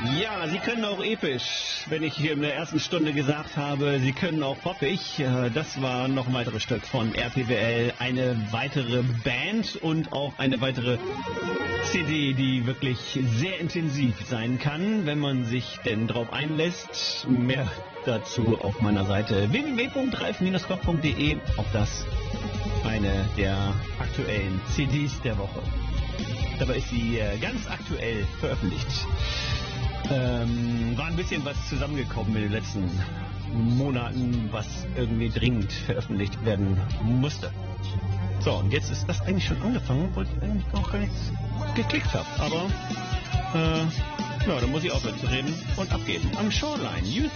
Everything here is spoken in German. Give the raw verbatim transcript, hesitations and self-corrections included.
Ja, Sie können auch episch, wenn ich hier in der ersten Stunde gesagt habe, Sie können auch poppig. Das war noch ein weiteres Stück von R P W L, eine weitere Band und auch eine weitere C D, die wirklich sehr intensiv sein kann, wenn man sich denn drauf einlässt. Mehr dazu auf meiner Seite w w w punkt ralf Bindestrich koch punkt de. Auch das eine der aktuellen C Ds der Woche. Dabei ist sie ganz aktuell veröffentlicht. Ähm, war ein bisschen was zusammengekommen in den letzten Monaten, was irgendwie dringend veröffentlicht werden musste. So, und jetzt ist das eigentlich schon angefangen, obwohl ich eigentlich auch gar nichts geklickt habe. Aber, äh, ja, dann muss ich aufhören zu reden und abgeben. Am Shoreline.